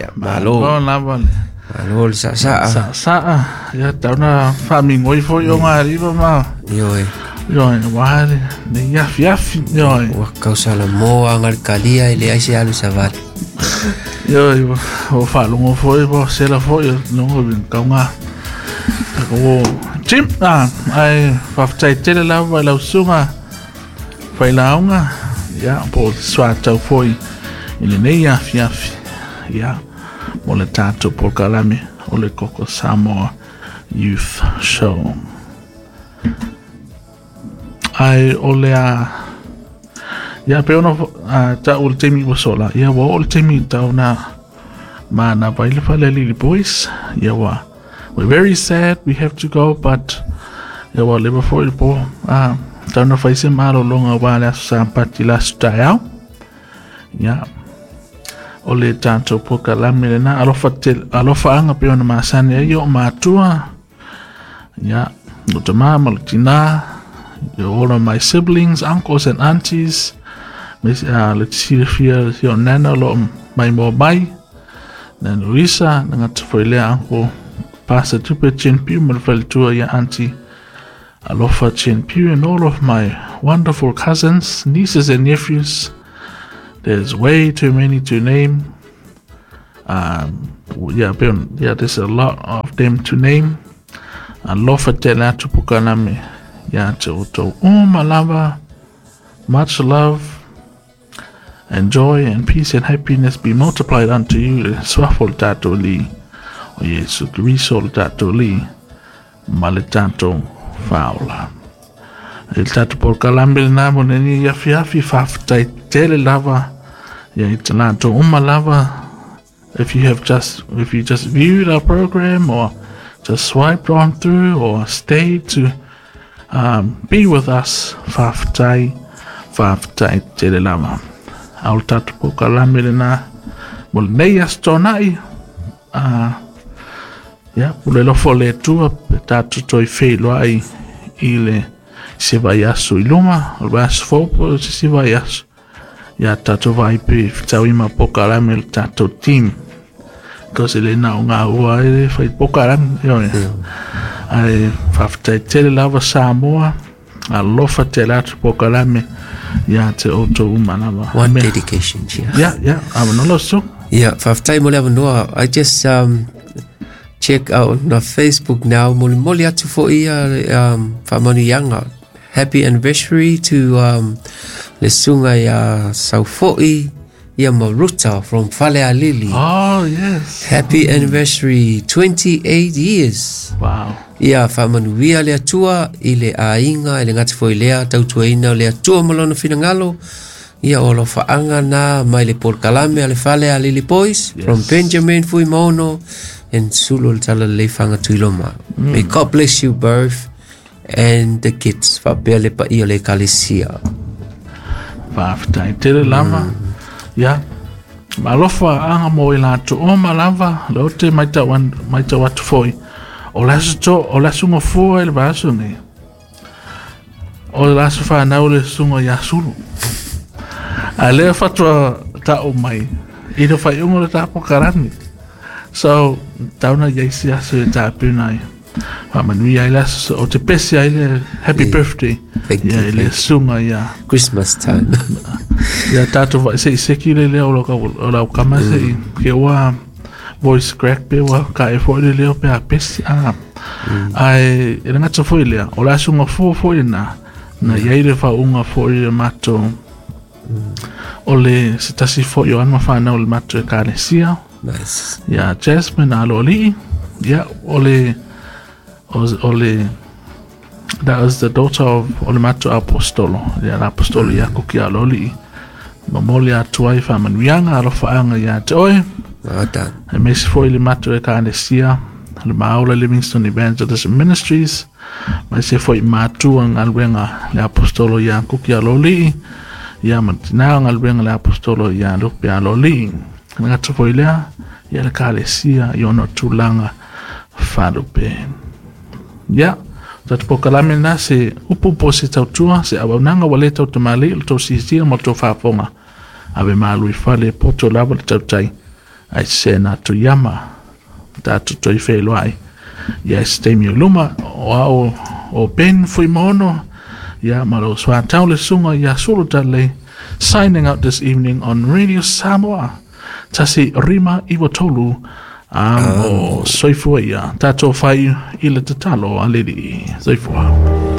malo lava malo sa ya tauna famingoi foi o ngariva ma yoi wale ne yafi yoi wa kausala moa ngalkalia ile aise alu savat yoi o falungo foi bo sela foi no vin kaunga o tim ai faftai tele lava la sunga foi launga ya po swata foi ile ne yafi ya o le tato po kalame o le Koko Samoa Youth Show. Ai o le ya pe ono ta o le temi o sola ya o le temi ta ona mana baile fale lili boys ya wa we're very sad we have to go but ya wa le before le po ta no faise malo longa wa la sampati la style ya o le tanto po kalame le na alofa anga pe ona masane yo matua ya no te mama tina all of my siblings uncles and aunties let's see if your nana lo mai mo mai na Luisa nga tfoile anko pasa tupe chenpi mo faltua ya auntie alofa chenpi and all of my wonderful cousins nieces and nephews. There's way too many to name. There's a lot of them to name. Alofa tela tupukaname ya to malava. Much love and joy and peace and happiness be multiplied unto you. Swafol tato li o Yesu Kristo tato li maletato faula. Il tato por kalambil na mo neni ya fiafi faftai tele lava ya itanato lava. If you just viewed our program or just swiped on through or stayed to be with us faftai tele lava. Al tato por kalambil na mo nei astonai ya pulelo fole tu tato toi felo ai ile se vai aso iluma o vas fopo se vai aso ya tato vai pe tau ima pokalame el tato team cause ele na nga ua ele fai pokalame yo ai fafta tele lava Samoa alofa tele atu pokalame ya te oto umanava one dedication yeah amanolo so yeah fafta mo lava no I just check out on Facebook now moli atu fo ia famani yanga. Happy anniversary to Lesunga ya Saufoi ya Maruta from Fale Alili. Oh yes. Happy anniversary 28 years. Wow. Ya famanuia le atua ile ainga ile ngati foi lea tautuaina le atua malona finangalo. Ya olo faanga na maile por kalame ale Fale Alili boys from Benjamin Fui Mono and Sulu tala le fanga tuiloma. May God bless you both. And the kids fa pele pa ia le kalesia fa ftai tele lava ya malofa anga mo ila to o malava lo te maita watu foi o la sungo fo el vaso ne o la fa na o le sungo ya sulu ale fa ta o mai i do fa ungo ta po karani so tauna ya sia se ta punai Manuia ilas o te pesi ile happy birthday. Ya ile sunga ya Christmas time. Ya tato vai se kile le o la kama se ke wa voice crack pe wa ka e fo le pe a pesi ai ele ngato fo ile o la sunga fo na ya ile fa unga fo ile mato o le se tasi fo yo an fa na o mato e kalesia. Nice. Ya Jasmine aloli ya ole that was the daughter of Olemato Apostolo. Ya Apostolo ya kukia loli. Mamoli atuai fa manuianga alofa anga ya toi. Adan. E mesi foi le mato e kanesia. Le maula Livingston Evangelism Ministries. Ma se foi matu ang alwenga le Apostolo ya kukia loli. Ya matina ang alwenga le Apostolo ya lupia loli. Ngata foi lea ya le kalesia yono tulanga falupe. Ya, tatu pokalame na se upupo se tautua se awaunanga wale tautamali il to sisi mo to fafonga ave malu i fale poto lava le tautai ai sena tu yama tatu toi whelua ia stemi o luma o Ben fui mono ia maro swa taule sunga ia sulu tale signing out this evening on Radio Samoa tasi rima iwa tolu o soifua ia tato fai ila tatalo aliri soifua